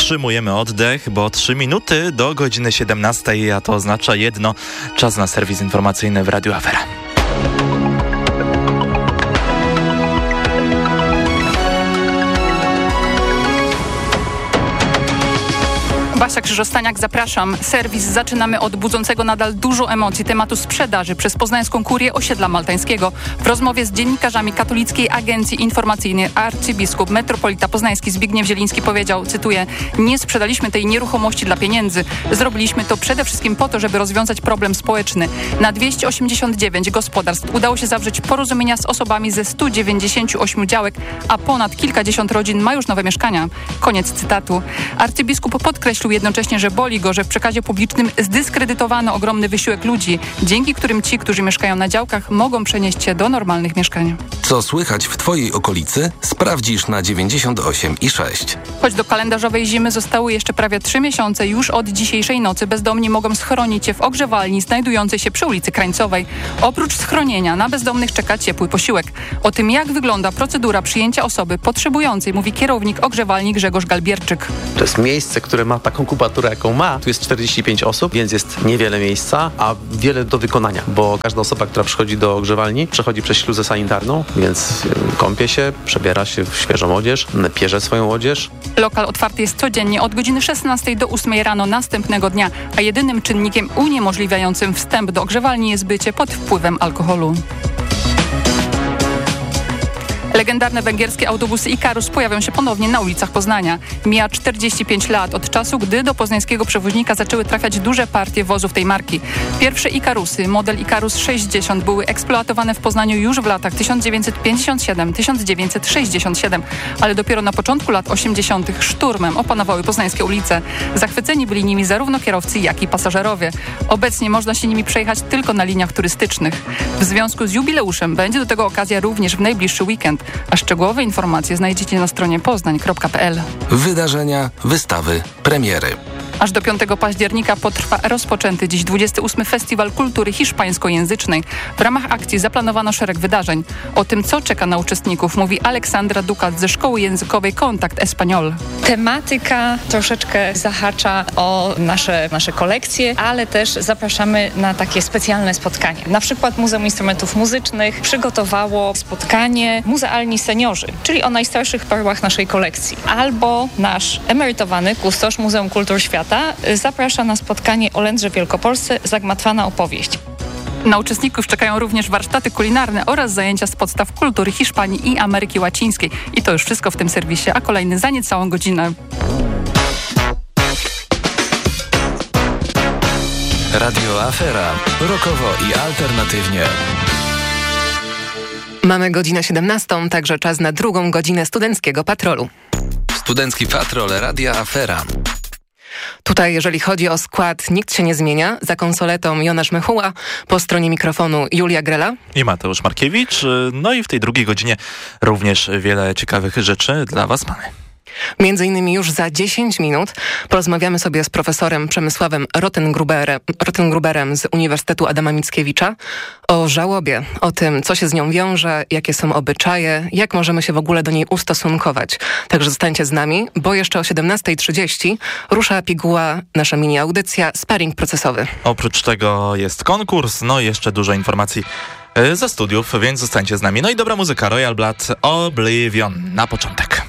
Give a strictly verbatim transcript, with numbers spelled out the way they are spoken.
zatrzymujemy oddech, bo trzy minuty do godziny siedemnastej, a to oznacza jedno, czas na serwis informacyjny w Radiu Afera. Basia Krzyżostaniak, zapraszam. Serwis zaczynamy od budzącego nadal dużo emocji tematu sprzedaży przez poznańską kurię osiedla maltańskiego. W rozmowie z dziennikarzami Katolickiej Agencji Informacyjnej arcybiskup metropolita poznański Zbigniew Zieliński powiedział, cytuję: nie sprzedaliśmy tej nieruchomości dla pieniędzy. Zrobiliśmy to przede wszystkim po to, żeby rozwiązać problem społeczny. Na dwieście osiemdziesiąt dziewięć gospodarstw udało się zawrzeć porozumienia z osobami ze stu dziewięćdziesięciu ośmiu działek, a ponad kilkadziesiąt rodzin ma już nowe mieszkania. Koniec cytatu. Arcybiskup podkreślił jednocześnie, że boli go, że w przekazie publicznym zdyskredytowano ogromny wysiłek ludzi, dzięki którym ci, którzy mieszkają na działkach, mogą przenieść się do normalnych mieszkań. Co słychać w Twojej okolicy? Sprawdzisz na dziewięćdziesiąt osiem i sześć. Choć do kalendarzowej zimy zostały jeszcze prawie trzy miesiące, już od dzisiejszej nocy bezdomni mogą schronić się w ogrzewalni znajdującej się przy ulicy Krańcowej. Oprócz schronienia na bezdomnych czeka ciepły posiłek. O tym, jak wygląda procedura przyjęcia osoby potrzebującej, mówi kierownik ogrzewalni Grzegorz Galbierczyk. To jest miejsce, które ma taką kubaturę, jaką ma. Tu jest czterdzieści pięć osób, więc jest niewiele miejsca, a wiele do wykonania, bo każda osoba, która przychodzi do ogrzewalni, przechodzi przez śluzę sanitarną, więc kąpie się, przebiera się w świeżą odzież, pierze swoją odzież. Lokal otwarty jest codziennie od godziny szesnastej do ósmej rano następnego dnia, a jedynym czynnikiem uniemożliwiającym wstęp do ogrzewalni jest bycie pod wpływem alkoholu. Legendarne węgierskie autobusy Ikarus pojawią się ponownie na ulicach Poznania. Mija czterdzieści pięć lat od czasu, gdy do poznańskiego przewoźnika zaczęły trafiać duże partie wozów tej marki. Pierwsze Ikarusy, model Ikarus sześćdziesiąt, były eksploatowane w Poznaniu już w latach tysiąc dziewięćset pięćdziesiąt siedem do tysiąc dziewięćset sześćdziesiąt siedem, ale dopiero na początku lat osiemdziesiątych szturmem opanowały poznańskie ulice. Zachwyceni byli nimi zarówno kierowcy, jak i pasażerowie. Obecnie można się nimi przejechać tylko na liniach turystycznych. W związku z jubileuszem będzie do tego okazja również w najbliższy weekend. A szczegółowe informacje znajdziecie na stronie poznań kropka p l. Wydarzenia, wystawy, premiery. Aż do piątego października potrwa rozpoczęty dziś dwudziesty ósmy Festiwal Kultury Hiszpańskojęzycznej. W ramach akcji zaplanowano szereg wydarzeń. O tym, co czeka na uczestników, mówi Aleksandra Dukat ze Szkoły Językowej Kontakt Español. Tematyka troszeczkę zahacza o nasze, nasze kolekcje, ale też zapraszamy na takie specjalne spotkania. Na przykład Muzeum Instrumentów Muzycznych przygotowało spotkanie Muzealni Seniorzy, czyli o najstarszych perłach naszej kolekcji. Albo nasz emerytowany kustosz Muzeum Kultur Świata zaprasza na spotkanie o Lędrze Wielkopolsce Zagmatwana opowieść. Na uczestników czekają również warsztaty kulinarne oraz zajęcia z podstaw kultury Hiszpanii i Ameryki Łacińskiej. I to już wszystko w tym serwisie, a kolejny za niecałą godzinę. Radio Afera. Rokowo i alternatywnie. Mamy godzinę siedemnastą, także czas na drugą godzinę Studenckiego Patrolu. Studencki Patrol Radia Afera. Tutaj, jeżeli chodzi o skład, nikt się nie zmienia. Za konsoletą Jonasz Mechuła, po stronie mikrofonu Julia Grela i Mateusz Markiewicz. No i w tej drugiej godzinie również wiele ciekawych rzeczy dla Was mamy. Między innymi już za dziesięć minut porozmawiamy sobie z profesorem Przemysławem Rotengruberem, Rotengruberem z Uniwersytetu Adama Mickiewicza o żałobie, o tym, co się z nią wiąże, jakie są obyczaje, jak możemy się w ogóle do niej ustosunkować. Także zostańcie z nami, bo jeszcze o siedemnasta trzydzieści rusza piguła, nasza mini audycja Sparring Procesowy. Oprócz tego jest konkurs, no i jeszcze dużo informacji ze studiów, więc zostańcie z nami. No i dobra muzyka, Royal Blood, Oblivion na początek.